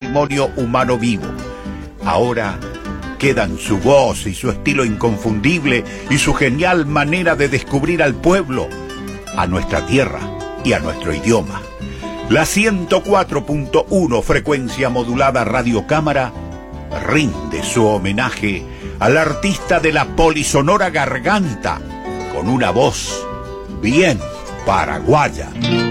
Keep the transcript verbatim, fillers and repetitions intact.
patrimonio humano vivo. Ahora quedan su voz y su estilo inconfundible y su genial manera de descubrir al pueblo, a nuestra tierra y a nuestro idioma. La ciento cuatro punto uno frecuencia modulada Radio Cámara rinde su homenaje al artista de la polisonora garganta con una voz bien paraguaya.